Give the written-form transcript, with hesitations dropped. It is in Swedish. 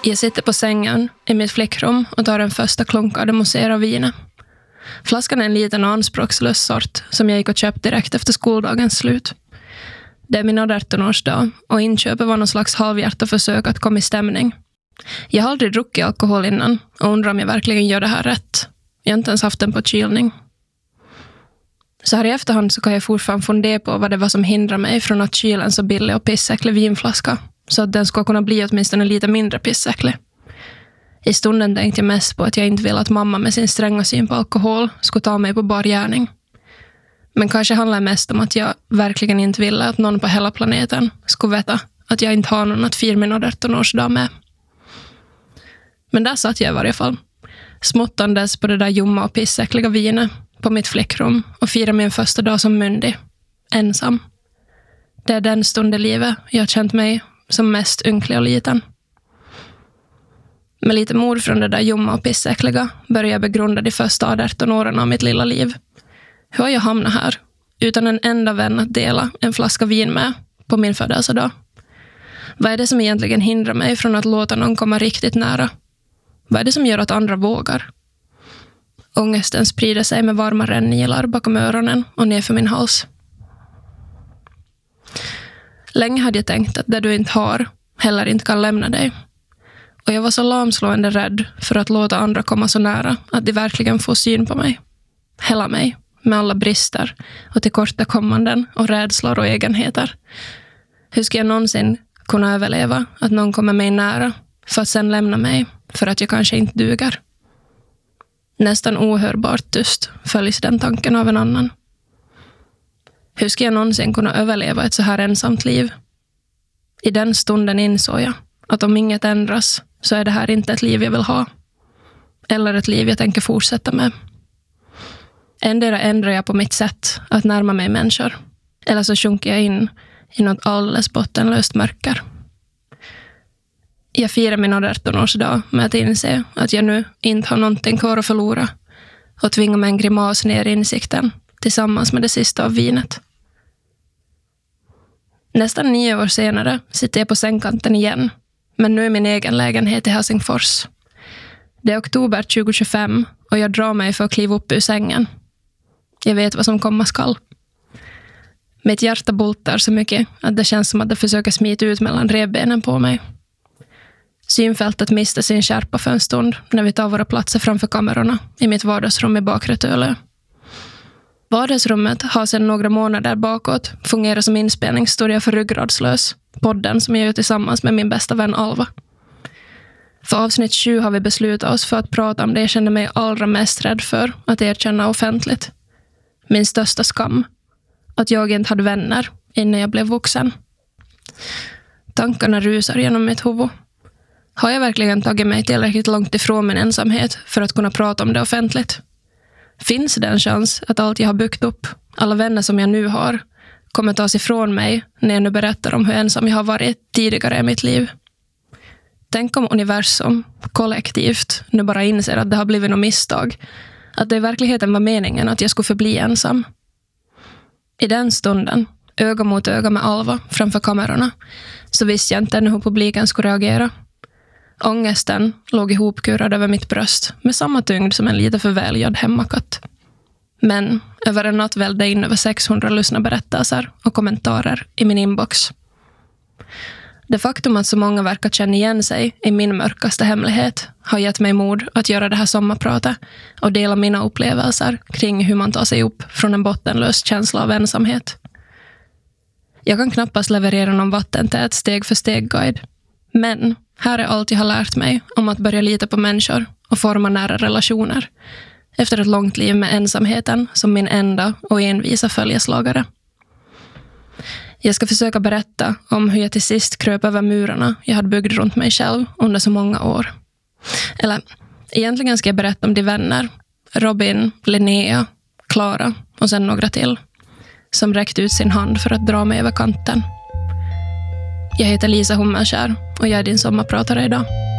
Jag sitter på sängen i mitt flickrum och tar en första klunk av det mousserande vinet. Flaskan är en liten och anspråkslös sort som jag gick och köpte direkt efter skoldagens slut. Det är min 18-årsdag och inköpet var någon slags halvhjärta försök att komma i stämning. Jag har aldrig druckit alkohol innan och undrar om jag verkligen gör det här rätt. Jag har inte ens haft den på kylning. Så här i efterhand så kan jag fortfarande fundera på vad det var som hindrar mig från att kyla en så billig och pissäcklig vinflaska så att den ska kunna bli åtminstone lite mindre pissäcklig. I stunden tänkte jag mest på att jag inte vill att mamma med sin stränga syn på alkohol skulle ta mig på bar gärning. Men kanske handlar det mest om att jag verkligen inte ville att någon på hela planeten skulle veta att jag inte har någon att fira min 18-årsdag med. Men där satt jag i varje fall, smuttandes på det där ljumma och pissäckliga vinet på mitt flickrum och firade min första dag som myndig, ensam. Det är den stund i livet jag har känt mig som mest ynklig och liten. Med lite mod från det där ljumma och pissäckliga började jag begrunda de första 18 åren av mitt lilla liv. Hur har jag hamnat här, utan en enda vän att dela en flaska vin med på min födelsedag? Vad är det som egentligen hindrar mig från att låta någon komma riktigt nära? Vad är det som gör att andra vågar? Ångesten sprider sig med varma rännilar bakom öronen och ner för min hals. Länge hade jag tänkt att det du inte har heller inte kan lämna dig. Och jag var så lamslående rädd för att låta andra komma så nära att de verkligen får syn på mig. Hela mig, med alla brister och tillkortakommanden och rädslor och egenheter. Hur ska jag någonsin kunna överleva att någon kommer mig nära för att sen lämna mig för att jag kanske inte duger? Nästan ohörbart tyst följs den tanken av en annan. Hur ska jag någonsin kunna överleva ett så här ensamt liv? I den stunden insåg jag att om inget ändras så är det här inte ett liv jag vill ha. Eller ett liv jag tänker fortsätta med. Endera ändrar jag på mitt sätt att närma mig människor. Eller så sjunker jag in i något alldeles bottenlöst mörker. Jag firar min 18-årsdag med att inse att jag nu inte har någonting kvar att förlora. Och tvingar mig en grimas ner i insikten tillsammans med det sista av vinet. Nästan 9 år senare sitter jag på sängkanten igen. Men nu i min egen lägenhet i Helsingfors. Det är oktober 2025 och jag drar mig för att kliva upp ur sängen. Jag vet vad som komma skall. Mitt hjärta bultar så mycket att det känns som att det försöker smita ut mellan revbenen på mig. Synfältet mister sin skärpa för en stund när vi tar våra platser framför kamerorna i mitt vardagsrum i Bakre Tölö. Vardagsrummet har sedan några månader bakåt fungerat som inspelningsstudio för Ryggradslös, podden som jag gör tillsammans med min bästa vän Alva. För avsnitt 7 har vi beslutat oss för att prata om det jag känner mig allra mest rädd för att erkänna offentligt. Min största skam. Att jag inte hade vänner innan jag blev vuxen. Tankarna rusar genom mitt huvud. Har jag verkligen tagit mig tillräckligt långt ifrån min ensamhet för att kunna prata om det offentligt? Finns det en chans att allt jag har byggt upp, alla vänner som jag nu har, kommer tas ifrån mig när jag nu berättar om hur ensam jag har varit tidigare i mitt liv? Tänk om universum, kollektivt, nu bara inser att det har blivit något misstag. Att det i verkligheten var meningen att jag skulle förbli ensam. I den stunden, öga mot öga med Alva framför kamerorna, så visste jag inte ännu hur publiken skulle reagera. Ångesten låg ihopkurad över mitt bröst med samma tyngd som en lite förväljad hemmakatt. Men över en natt vällde in över 600 lyssnarberättelser och kommentarer i min inbox. Det faktum att så många verkar känna igen sig i min mörkaste hemlighet har gett mig mod att göra det här sommarpratet och dela mina upplevelser kring hur man tar sig upp från en bottenlös känsla av ensamhet. Jag kan knappast leverera någon vattentät steg för steg-guide, men här är allt jag har lärt mig om att börja lita på människor och forma nära relationer efter ett långt liv med ensamheten som min enda och envisa följeslagare. Jag ska försöka berätta om hur jag till sist kröp över murarna jag hade byggt runt mig själv under så många år. Eller, egentligen ska jag berätta om de vänner, Robin, Linnea, Clara och sen några till, som räckte ut sin hand för att dra mig över kanten. Jag heter Lisa Hummelskär och jag är din sommarpratare idag.